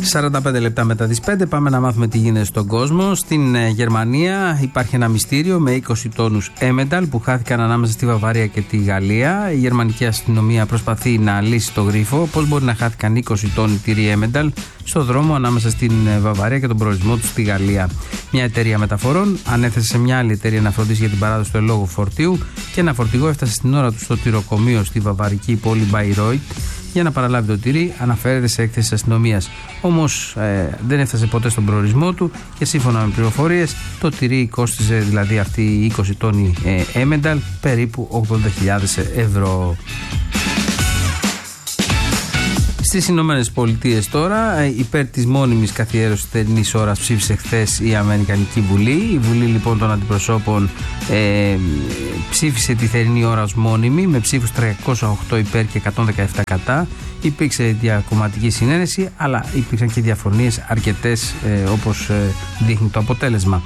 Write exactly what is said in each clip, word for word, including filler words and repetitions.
σαράντα πέντε λεπτά μετά τις πέντε πάμε να μάθουμε τι γίνεται στον κόσμο. Στην ε, Γερμανία υπάρχει ένα μυστήριο με είκοσι τόνους έμενταλ που χάθηκαν ανάμεσα στη Βαβαρία και τη Γαλλία. Η γερμανική αστυνομία προσπαθεί να λύσει το γρίφο. Πώς μπορεί να χάθηκαν είκοσι τόνοι τυρί έμενταλ στο δρόμο ανάμεσα στην Βαβαρία και τον προορισμό του στη Γαλλία. Μια εταιρεία μεταφορών ανέθεσε σε μια άλλη εταιρεία να φροντίσει για την παράδοση του ελόγου φορτίου και ένα φορτηγό έφτασε στην ώρα του στο τυροκομείο στη βαβαρική πόλη Μπαϊρόιτ για να παραλάβει το τυρί, αναφέρεται σε έκθεση της αστυνομίας. Όμως ε, δεν έφτασε ποτέ στον προορισμό του και σύμφωνα με πληροφορίες το τυρί κόστιζε, δηλαδή αυτή οι είκοσι τόνοι ε, έμενταλ, περίπου ογδόντα χιλιάδες ευρώ. Στις Ηνωμένες Πολιτείες τώρα, υπέρ της μόνιμης καθιέρωσης θερινής ώρας ψήφισε χθες η Αμερικανική Βουλή. Η Βουλή λοιπόν των Αντιπροσώπων ε, ψήφισε τη θερινή ώρα ως μόνιμη με ψήφους τριακόσια οκτώ υπέρ και εκατόν δεκαεπτά κατά. Υπήρξε διακομματική συνένεση, αλλά υπήρξαν και διαφωνίες αρκετές ε, όπως ε, δείχνει το αποτέλεσμα.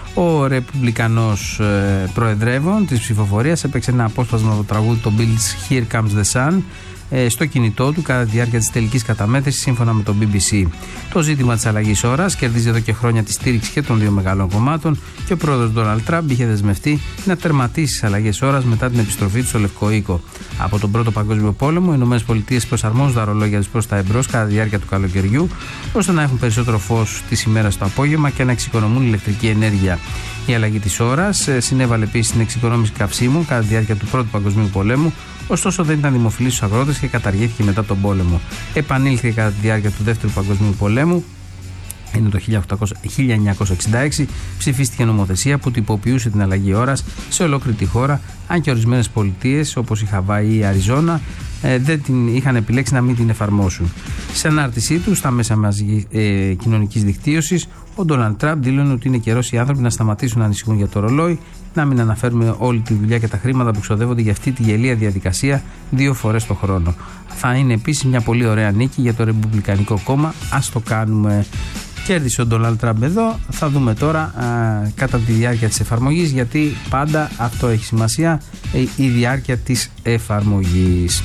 Ο Ρεπουμπλικανός ε, προεδρεύων της ψηφοφορίας έπαιξε ένα απόσπασμα από το τραγούδι το Bills Here Comes the Sun στο κινητό του κατά τη διάρκεια της τελικής καταμέτρησης σύμφωνα με το μπι μπι σι. Το ζήτημα της αλλαγής ώρας κερδίζει εδώ και χρόνια τη στήριξη και των δύο μεγάλων κομμάτων και ο πρόεδρος Ντόναλντ Τραμπ είχε δεσμευτεί να τερματίσει τις αλλαγές ώρας μετά την επιστροφή του στο Λευκό Οίκο. Από τον Πρώτο Παγκόσμιο Πόλεμο, οι ΗΠΑ προσαρμόζουν τα ρολόγια τους προς τα εμπρός κατά τη διάρκεια του καλοκαιριού, ώστε να έχουν περισσότερο φως της ημέρας το απόγευμα και να εξοικονομούν ηλεκτρική ενέργεια. Η αλλαγή της ώρας συνέβαλε επίσης στην εξοικονόμηση καυσίμων κατά τη διάρκεια του Πρώτου Παγκοσμίου Πολέμου, ωστόσο δεν ήταν δημοφιλής στους αγρότες και καταργήθηκε μετά τον πόλεμο. Επανήλθε κατά τη διάρκεια του Δεύτερου Παγκοσμίου Πολέμου. Είναι το χίλια εννιακόσια εξήντα έξι, ψηφίστηκε νομοθεσία που τυποποιούσε την αλλαγή ώρας σε ολόκληρη τη χώρα, αν και ορισμένες πολιτείες όπως η Χαβάη ή η Αριζόνα ε, δεν την είχαν επιλέξει να μην την εφαρμόσουν. Σε ανάρτησή του στα μέσα μαζικής, ε, κοινωνικής δικτύωσης, ο Ντόναλντ Τραμπ δήλωνε ότι είναι καιρός οι άνθρωποι να σταματήσουν να ανησυχούν για το ρολόι, να μην αναφέρουμε όλη τη δουλειά και τα χρήματα που ξοδεύονται για αυτή τη γελία διαδικασία δύο φορές το χρόνο. Θα είναι επίσης μια πολύ ωραία νίκη για το Ρεπουμπλικανικό κόμμα. Ας το κάνουμε. Κέρδισε ο Ντόναλντ Τραμπ εδώ. Θα δούμε τώρα α, κατά τη διάρκεια της εφαρμογής, γιατί πάντα αυτό έχει σημασία, η διάρκεια της εφαρμογής.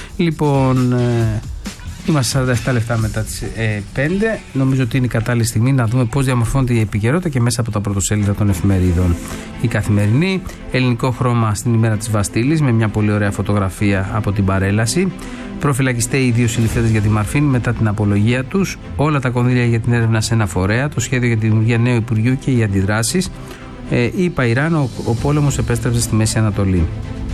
Λοιπόν, ε, είμαστε σαράντα επτά λεπτά μετά τις ε, πέντε. Νομίζω ότι είναι η κατάλληλη στιγμή να δούμε πώς διαμορφώνεται η επικαιρότητα και μέσα από τα πρωτοσέλιδα των εφημερίδων. Η Καθημερινή, ελληνικό χρώμα στην ημέρα της Βαστίλης με μια πολύ ωραία φωτογραφία από την παρέλαση. Προφυλακιστέ οι δύο συλληφθέντες για τη Μαρφίν μετά την απολογία τους. Όλα τα κονδύλια για την έρευνα σε ένα φορέα. Το σχέδιο για τη δημιουργία νέου Υπουργείου και οι αντιδράσεις. Ε, είπα Ιράν, ο, ο πόλεμος επέστρεψε στη Μέση Ανατολή.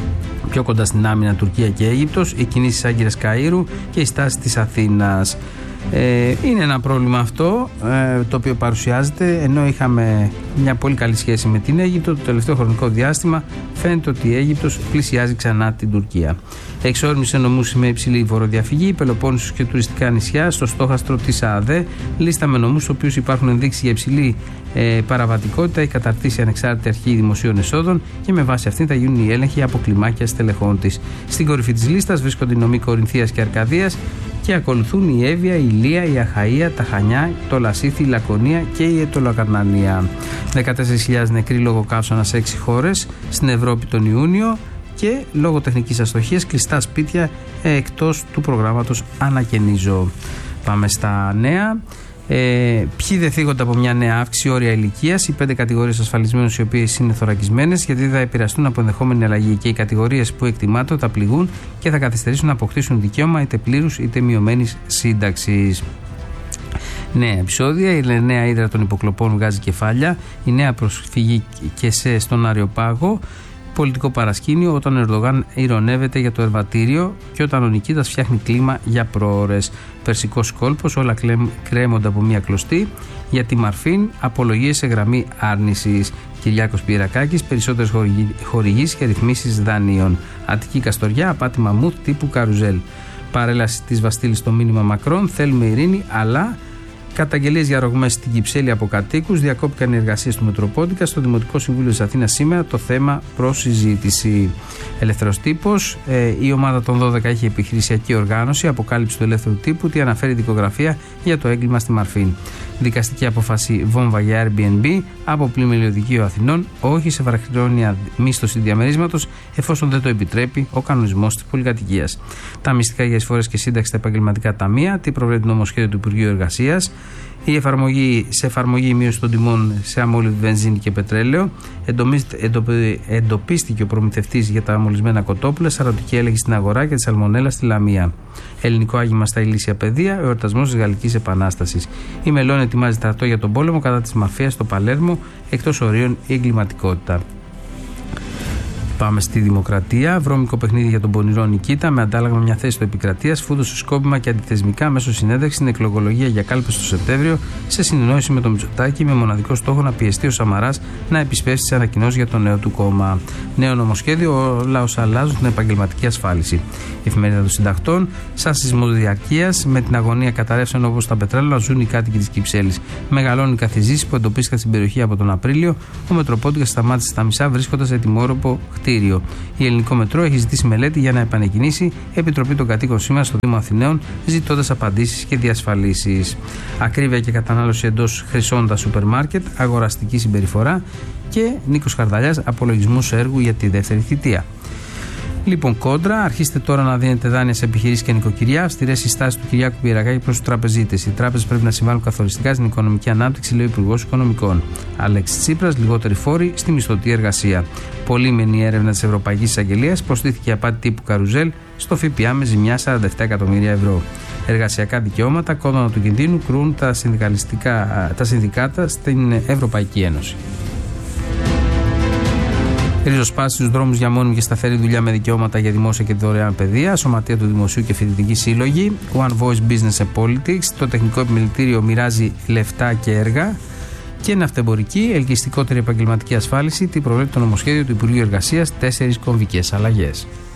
Πιο κοντά στην άμυνα Τουρκία και Αίγυπτος, οι κινήσεις Άγκυρας Καΐρου και η στάση της Αθήνας. Ε, είναι ένα πρόβλημα αυτό ε, το οποίο παρουσιάζεται, ενώ είχαμε μια πολύ καλή σχέση με την Αίγυπτο. Το τελευταίο χρονικό διάστημα φαίνεται ότι η Αίγυπτος πλησιάζει ξανά την Τουρκία. Εξόρμησε νομούς με υψηλή φοροδιαφυγή, Πελοπόννησος και τουριστικά νησιά στο στόχαστρο της ΑΑΔΕ. Λίστα με νομούς, στους οποίους υπάρχουν ενδείξεις για υψηλή ε, παραβατικότητα, έχει καταρτήσει ανεξάρτητη αρχή δημοσίων εσόδων και με βάση αυτή θα γίνουν οι έλεγχοι από κλιμάκια στελεχών της. Στην κορυφή της λίστας βρίσκονται οι νομοί Κορινθίας και Αρκαδίας και ακολουθούν η Εύβοια, η Ηλία, η Αχαΐα, τα Χανιά, το Λασίθι, η Λακωνία και η Αιτωλοκαρνανία. δεκατέσσερις χιλιάδες νεκροί λόγω καύσωνα σε έξι χώρες στην Ευρώπη τον Ιούνιο και λόγω τεχνικής αστοχίας κλειστά σπίτια ε, εκτός του προγράμματος Ανακαινίζω. Πάμε στα νέα. Ε, ποιοι δεν θίγονται από μια νέα αύξηση όρια ηλικίας? Οι πέντε κατηγορίες ασφαλισμένων οι οποίες είναι θωρακισμένες, γιατί θα επηρεαστούν από ενδεχόμενη αλλαγή, και οι κατηγορίες που εκτιμάται ότι θα πληγούν και θα καθυστερήσουν να αποκτήσουν δικαίωμα είτε πλήρους είτε μειωμένης σύνταξης. Νέα επεισόδια. Η νέα ύδρα των υποκλοπών βγάζει κεφάλια. Η νέα προσφυγή και σε στον Αριοπάγο. Πολιτικό παρασκήνιο όταν ο Ερντογάν ειρωνεύεται για το Ερβατήριο και όταν ο Νικήτας φτιάχνει κλίμα για προώρες. Περσικός κόλπος, όλα κρέμονται από μία κλωστή. Για τη Μαρφίν, απολογίες σε γραμμή άρνησης. Κυριάκος Πιερακάκης, περισσότερες χορηγήσεις και ρυθμίσεις δανείων. Αττική Καστοριά, απάτη μαμούθ τύπου καρουζέλ. Παρέλαση της Βαστίλης στο μήνυμα Μακρόν, θέλουμε ειρήνη, αλλά Καταγγελίες για ρογμές στην Κυψέλη από κατοίκους. Διακόπηκαν οι εργασίες του Μετροπόντικα. Στο Δημοτικό Συμβούλιο της Αθήνας σήμερα το θέμα προς συζήτηση. Ελεύθερος τύπος. Ε, η ομάδα των δώδεκα είχε επιχειρησιακή οργάνωση. Αποκάλυψη του ελεύθερου τύπου. Τι αναφέρει η δικογραφία για το έγκλημα στη Μαρφίν. Δικαστική απόφαση βόμβα για Airbnb από Πλημμυλιωδικείο Αθηνών. Όχι σε βραχυδρόνια μίσθωση διαμερίσματος, εφόσον δεν το επιτρέπει ο κανονισμός της πολυκατοικίας. Τα μυστικά για εισφορές και σύνταξη στα επαγγελματικά ταμεία. Τι προβλέπει το νομοσχέδιο του Υπουργείου Εργασίας. Η εφαρμογή, σε εφαρμογή η μείωση των τιμών σε αμόλυβη βενζίνη και πετρέλαιο. Εντοπίστηκε ο προμηθευτής για τα μολυσμένα κοτόπουλα. Σαρωτική έλεγχη στην αγορά και τη σαλμονέλα στη Λαμία. Ελληνικό άγημα στα ηλίσια παιδεία. Εορτασμός της Γαλλικής Επανάστασης. Η Μελώνη ετοιμάζει στρατό για τον πόλεμο κατά της μαφίας στο Παλέρμο. Εκτός ορίων η εγκληματικότητα. Πάμε στη Δημοκρατία. Βρώμικο παιχνίδι για τον πονηρό Νικήτα με αντάλλαγμα μια θέση του επικρατείας. Φούδωσε σκόπιμα και αντιθεσμικά μέσω συνέντευξη στην εκλογολογία για κάλπες το Σεπτέμβριο σε συνεννόηση με τον Μητσοτάκη με μοναδικό στόχο να πιεστεί ο Σαμαράς να επισπεύσει τις ανακοινώσεις για το νέο του κόμμα. Νέο νομοσχέδιο, όλα όσα αλλάζουν την επαγγελματική ασφάλιση. Η εφημερίδα των συντακτών. Σαν σεισμοδιαρκείας με την αγωνία καταρρεύσεων όπως τα πετρέλαια ζουν οι κάτοικοι της Κυψέλης. Μεγαλώνουν οι καθιζήσεις που εντοπίστηκαν στην περιοχή από τον Απρίλιο. Ο Μετροπόντικας σταμάτησε στα μισά βρίσκοντας ετοιμόρροπο κτίριο. Η Ελληνικό Μετρό έχει ζητήσει μελέτη για να επανεκκινήσει Επιτροπή των Κατοίκων σήμερα στο Δήμο Αθηναίων, ζητώντας απαντήσεις και διασφαλίσεις. Ακρίβεια και κατανάλωση εντός χρυσώντα σούπερ μάρκετ, αγοραστική συμπεριφορά και Νίκος Χαρδαλιάς, απολογισμούς έργου για τη δεύτερη θητεία. Λοιπόν, κόντρα, αρχίστε τώρα να δίνετε δάνεια σε επιχειρήσεις και νοικοκυριά. Αυστηρές συστάσεις του Κυριάκου Πιερακάκη προς τους τραπεζίτες. Οι τράπεζες πρέπει να συμβάλλουν καθοριστικά στην οικονομική ανάπτυξη, λέει ο Υπουργός Οικονομικών. Αλέξης Τσίπρας, λιγότεροι φόροι στη μισθωτή εργασία. Πολύμενη έρευνα της Ευρωπαϊκής Εισαγγελίας προστίθηκε απάτη τύπου καρουζέλ στο ΦΠΑ με ζημιά σαράντα επτά εκατομμύρια ευρώ. Εργασιακά δικαιώματα, κόδωνα του κινδύνου, κρούν τα, τα συνδικάτα στην Ευρωπαϊκή Ένωση. Ριζοσπάσεις στους δρόμους για μόνιμη και σταθερή δουλειά με δικαιώματα για δημόσια και δωρεάν παιδεία, Σωματεία του Δημοσίου και Φοιτητική Σύλλογη, One Voice Business and Politics, το Τεχνικό Επιμελητήριο μοιράζει λεφτά και έργα και ναυτεμπορική, ελκυστικότερη επαγγελματική ασφάλιση, τι προβλέπει το νομοσχέδιο του Υπουργείου Εργασίας, τέσσερις κομβικές αλλαγές.